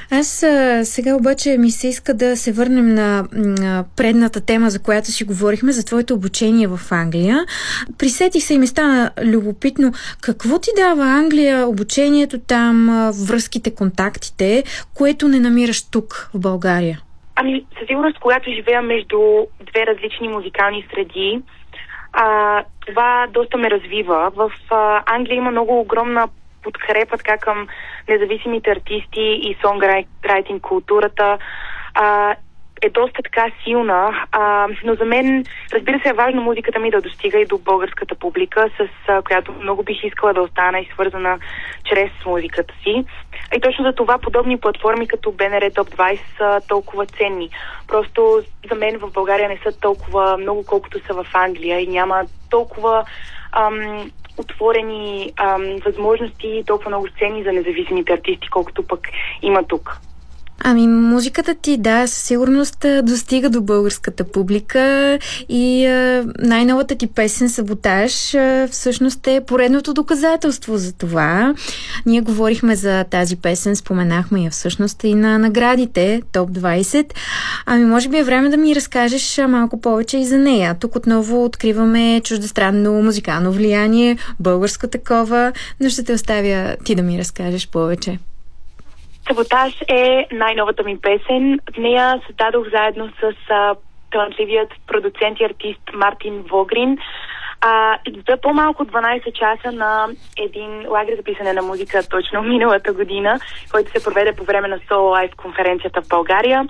Аз сега обаче ми се иска да се върнем на предната тема, за която си говорихме, за твоето обучение в Англия. Присетих се и ми стана любопитно. Какво ти дава Англия, обучението там, връзките, контактите, което не намираш тук в България? Със сигурност, когато живея между две различни музикални среди, това доста ме развива. В Англия има много огромна подкрепа така към независимите артисти и сонграйтинг културата е доста така силна, но за мен, разбира се, е важно музиката ми да достига и до българската публика, с която много бих искала да остана и свързана чрез музиката си. И точно за това подобни платформи като БНР Top 20 са толкова ценни. Просто за мен в България не са толкова много, колкото са в Англия и няма толкова отворени възможности, толкова много сцени за независимите артисти, колкото пък има тук. Музиката ти, да, със сигурност достига до българската публика и най-новата ти песен "Саботаж" всъщност е поредното доказателство за това. Ние говорихме за тази песен, споменахме я всъщност и на наградите Топ 20. Може би е време да ми разкажеш малко повече и за нея. Тук отново откриваме чуждестранно музикално влияние, българско такова, но ще те оставя ти да ми разкажеш повече. "Саботаж" е най-новата ми песен. В нея създадох заедно с талантливият продуцент и артист Мартин Вогрин за по-малко 12 часа на един лагер за писане на музика точно миналата година, който се проведе по време на Soul Live конференцията в България.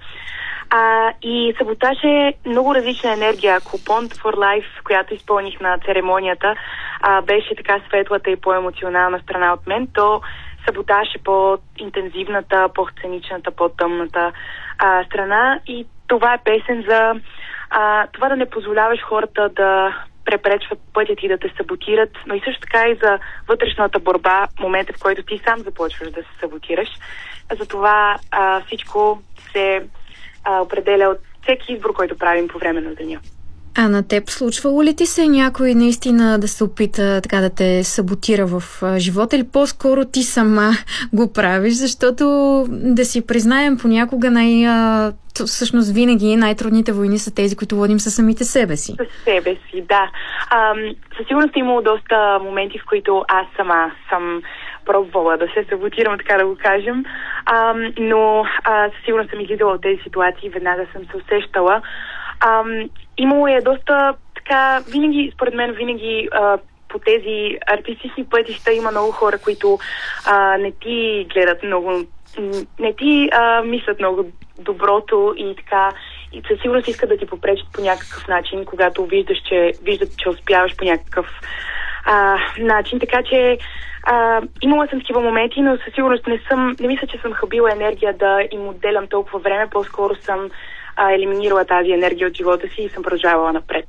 И "Саботаж" е много различна енергия. "Coupon for Life", която изпълних на церемонията, беше така светлата и по-емоционална страна от мен. То "Саботаж" е по-интензивната, по-сценичната, по-тъмната страна и това е песен за това да не позволяваш хората да препречват пътя ти, да те саботират, но и също така и за вътрешната борба, момента, в който ти сам започваш да се саботираш. Затова всичко се определя от всеки избор, който правим по време на деня. На теб случвало ли ти се някой наистина да се опита така да те саботира в живота, или по-скоро ти сама го правиш? Защото да си признаем, понякога всъщност винаги най-трудните войни са тези, които водим със самите себе си. Със себе си, да. Със сигурност е имало доста моменти, в които аз сама съм пробвала да се саботирам, така да го кажем, но със сигурност съм излизала от тези ситуации, веднага съм се усещала. Имало е доста така, винаги, според мен, по тези артистични пътища има много хора, които не ти гледат много, не ти мислят много доброто и така, и със сигурност искат да ти попречат по някакъв начин, когато виждат, че успяваш по някакъв начин, така че имала съм такива моменти, но със сигурност не мисля, че съм хабила енергия да им отделям толкова време, по-скоро съм елиминирала тази енергия от живота си и съм продължавала напред.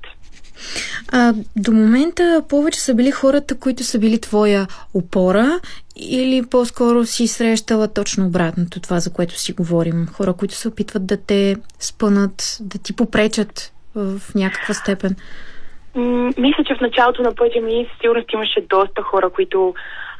До момента повече са били хората, които са били твоя опора, или по-скоро си срещала точно обратното, това, за което си говорим? Хора, които се опитват да те спънат, да ти попречат в някаква степен? Мисля, че в началото на пътя ми със сигурност имаше доста хора, които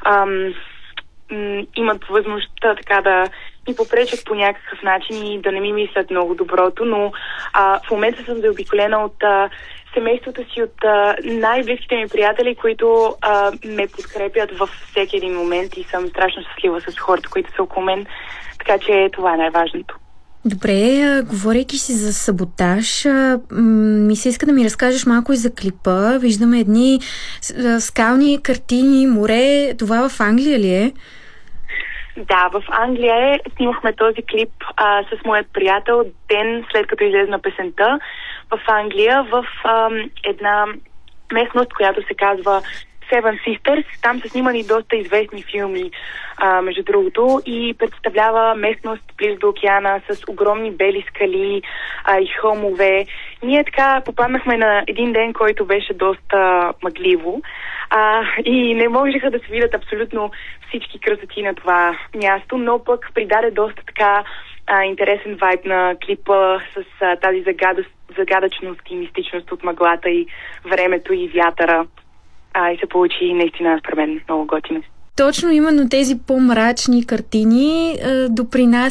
имат възможността така да ми попречат по някакъв начин и да не ми мислят много доброто, но в момента съм заобиколена от семейството си, от най-близките ми приятели, които ме подкрепят във всеки един момент и съм страшно щастлива с хората, които са около мен, така че това е най-важното. Добре, говорейки си за "Саботаж", ми се иска да ми разкажеш малко и за клипа. Виждаме едни скални картини, море. Това в Англия ли е? Да, в Англия снимахме този клип с моят приятел ден след като излезе на песента в Англия, в една местност, която се казва Seven Sisters. Там са снимани доста известни филми, между другото, и представлява местност близо до океана с огромни бели скали и хълмове. Ние така попаднахме на един ден, който беше доста мъгливо и не можеха да се видят абсолютно всички красоти на това място, но пък придаде доста така интересен вайб на клипа с тази загадъчност и мистичност от мъглата и времето и вятъра. И се получи наистина, според мен, много готино. Точно именно тези по-мрачни картини допринасят